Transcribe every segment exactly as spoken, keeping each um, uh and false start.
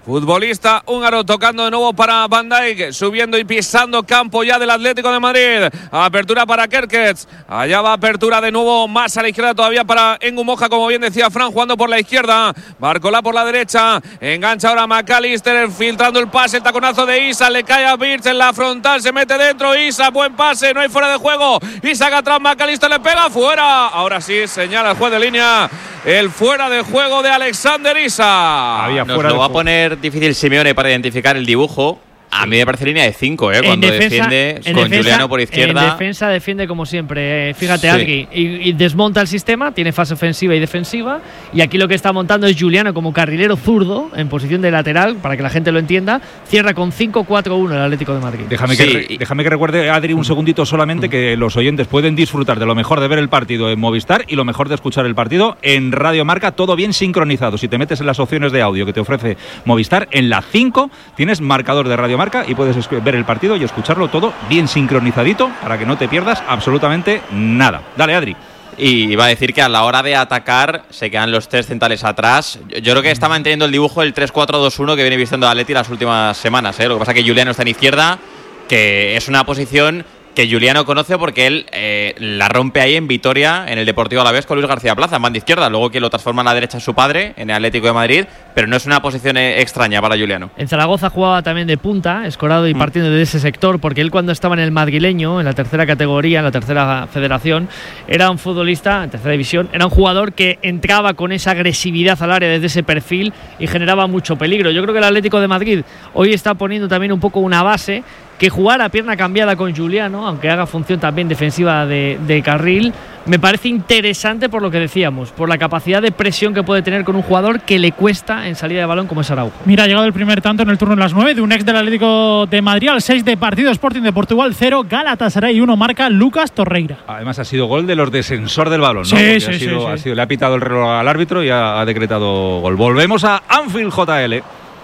Futbolista húngaro tocando de nuevo para Van Dijk, subiendo y pisando campo ya del Atlético de Madrid. Apertura para Kerkez. Allá va apertura de nuevo más a la izquierda todavía para Engu Moja, como bien decía Fran, jugando por la izquierda. Barcola por la derecha. Engancha ahora McAllister, filtrando el pase, el taconazo de Isa. Le cae a Birch en la frontal, se mete dentro. Isa, buen pase, no hay fuera de juego. Isa atrás, McAllister le pega, fuera. Ahora sí, señala el juez de línea. El fuera de juego de Alexander Isa. Había Nos fuera lo de va a juego. poner difícil Simeone para identificar el dibujo. A mí me parece línea de cinco, ¿eh? Cuando defensa, defiende con defensa, Juliano por izquierda. En defensa defiende como siempre. Eh, fíjate, Sí. Adri. Y, y desmonta el sistema, tiene fase ofensiva y defensiva. Y aquí lo que está montando es Juliano como carrilero zurdo, en posición de lateral, para que la gente lo entienda. Cierra con cinco cuatro uno el Atlético de Madrid. Déjame, Sí. que re- déjame que recuerde, Adri, un segundito solamente, que los oyentes pueden disfrutar de lo mejor de ver el partido en Movistar y lo mejor de escuchar el partido en Radio Marca, todo bien sincronizado. Si te metes en las opciones de audio que te ofrece Movistar, en la cinco tienes marcador de Radio Marca y puedes escu- ver el partido y escucharlo todo bien sincronizadito para que no te pierdas absolutamente nada. Dale, Adri. Y iba a decir que a la hora de atacar se quedan los tres centrales atrás. Yo, yo creo que está manteniendo el dibujo del tres cuatro dos uno que viene vistiendo Atleti las últimas semanas, ¿eh? Lo que pasa es que Juliano está en izquierda, que es una posición que Juliano conoce porque él eh, la rompe ahí en Vitoria, en el Deportivo Alavés, con Luis García Plaza, en banda izquierda. Luego quien lo transforma en la derecha es su padre, en el Atlético de Madrid, pero no es una posición eh, extraña para Juliano. En Zaragoza jugaba también de punta, escorado y Mm. partiendo de ese sector, porque él cuando estaba en el madrileño, en la tercera categoría, en la tercera federación, era un futbolista, en tercera división, era un jugador que entraba con esa agresividad al área desde ese perfil y generaba mucho peligro. Yo creo que el Atlético de Madrid hoy está poniendo también un poco una base, que jugar a pierna cambiada con Juliano, aunque haga función también defensiva de, de carril, me parece interesante por lo que decíamos, por la capacidad de presión que puede tener con un jugador que le cuesta en salida de balón como es Araujo. Mira, ha llegado el primer tanto en el turno de las nueve de un ex del Atlético de Madrid al seis de partido. Sporting de Portugal cero, Galatasaray uno, marca Lucas Torreira. Además ha sido gol de los de sensor del balón, ¿no? Sí, Porque sí, ha sido, sí, sí. ha sido, le ha pitado el reloj al árbitro y ha, ha decretado gol. Volvemos a Anfield J L.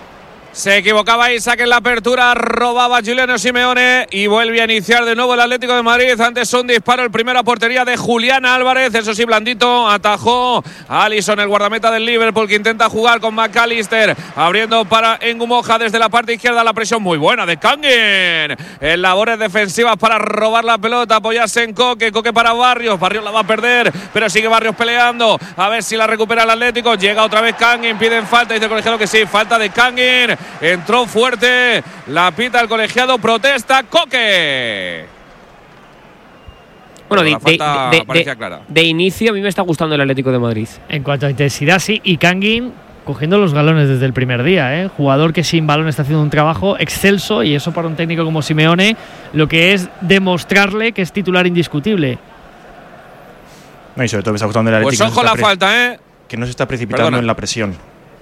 Se equivocaba Isaac en la apertura, robaba Juliano Simeone y vuelve a iniciar de nuevo el Atlético de Madrid. Antes un disparo, el primero a portería de Julián Álvarez, eso sí, blandito, atajó a Alisson, el guardameta del Liverpool, que intenta jugar con McAllister, abriendo para Engu Moja desde la parte izquierda, la presión muy buena de Kangin, en labores defensivas para robar la pelota, apoyarse en Coque, Coque para Barrios, Barrios la va a perder, pero sigue Barrios peleando, a ver si la recupera el Atlético, llega otra vez Kangin, piden falta, dice el colegiado que sí, falta de Kangin. Entró fuerte, la pita el colegiado, protesta Coque. Bueno, de, la falta de- de- parecía de- clara. de inicio a mí me está gustando el Atlético de Madrid. En cuanto a intensidad, sí, y Kangin cogiendo los galones desde el primer día, ¿eh? Jugador que sin balón está haciendo un trabajo excelso, y eso para un técnico como Simeone lo que es demostrarle que es titular indiscutible. No, y sobre todo me está gustando el Pues Atlético. ojo que la no se está falta, ¿eh? pre- Que no se está precipitando Perdona. en la presión.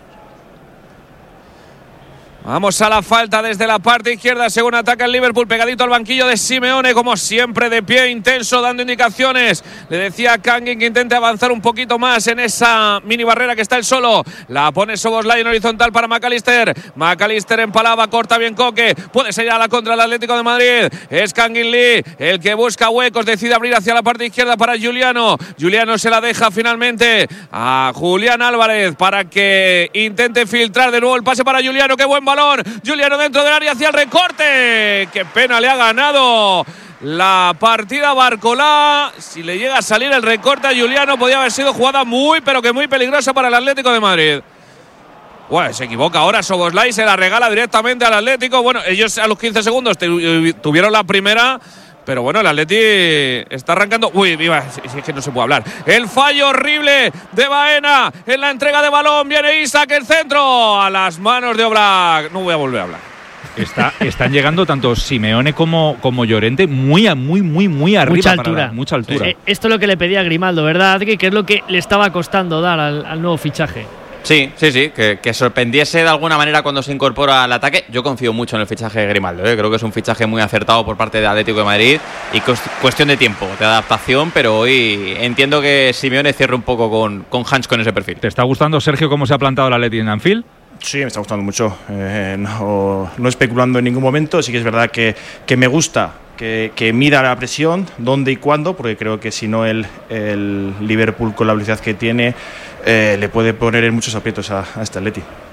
Vamos a la falta desde la parte izquierda, según ataca el Liverpool, pegadito al banquillo de Simeone, como siempre de pie, intenso, dando indicaciones. Le decía a Kangin que intente avanzar un poquito más en esa mini barrera que está él solo. La pone Szoboszlai en horizontal para McAllister. McAllister empalaba, corta bien Coque. Puede ser a la contra del Atlético de Madrid. Es Kangin Lee el que busca huecos, decide abrir hacia la parte izquierda para Juliano. Juliano se la deja finalmente a Julián Álvarez para que intente filtrar de nuevo el pase para Juliano. ¡Qué buen balón! Juliano dentro del área hacia el recorte. ¡Qué pena le ha ganado la partida Barcola! Si le llega a salir el recorte a Juliano, podía haber sido jugada muy, pero que muy peligrosa para el Atlético de Madrid. Bueno, se equivoca ahora Szoboszlai, se la regala directamente al Atlético. Bueno, ellos a los quince segundos tuvieron la primera. Pero bueno, el Atleti está arrancando. Uy, viva, si, si es que no se puede hablar. El fallo horrible de Baena en la entrega de balón. Viene Isaac, el centro a las manos de Oblak. No voy a volver a hablar. Está, están llegando tanto Simeone como, como Llorente muy, a- muy, muy, muy arriba. Mucha para altura. la- mucha altura. Eh, esto es lo que le pedía a Grimaldo, ¿verdad, Adri? Que es lo que le estaba costando dar al, al nuevo fichaje. Sí, sí, sí, que, que sorprendiese de alguna manera cuando se incorpora al ataque. Yo confío mucho en el fichaje de Grimaldo, ¿eh? Creo que es un fichaje muy acertado por parte de Atlético de Madrid y cos- cuestión de tiempo, de adaptación, pero hoy entiendo que Simeone cierre un poco con, con Hans con ese perfil. ¿Te está gustando, Sergio, cómo se ha plantado el Atleti en Anfield? Sí, me está gustando mucho. Eh, no, no especulando en ningún momento. Sí que es verdad que, que me gusta que, que mida la presión, dónde y cuándo, porque creo que si no el, el Liverpool con la velocidad que tiene eh, le puede poner en muchos aprietos a, a este Atleti.